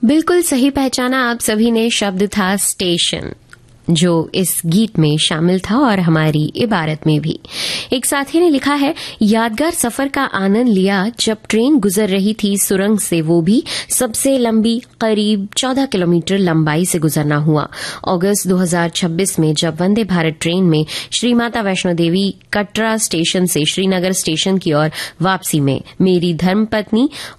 बिल्कुल सही पहचाना आप सभी ने। शब्द था स्टेशन, जो इस गीत में शामिल था और हमारी इबारत में भी। एक साथी ने लिखा है, यादगार सफर का आनंद लिया जब ट्रेन गुजर रही थी सुरंग से, वो भी सबसे लंबी, करीब 14 किलोमीटर लंबाई से गुजरना हुआ। अगस्त 2026 में जब वंदे भारत ट्रेन में श्री माता वैष्णो देवी कटरा स्टेशन से श्रीनगर स्टेशन की ओर वापसी में मेरी धर्मपत्नी